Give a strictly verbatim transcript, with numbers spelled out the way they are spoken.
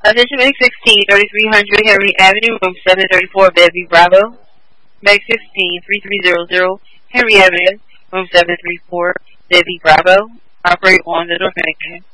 Attention Meg sixteen, thirty-three hundred Henry Avenue, room seven thirty-four, Bevy Bravo. Meg sixteen, thirty-three hundred Henry Avenue, room seven thirty-four, Bevy Bravo. Operate on the door connection.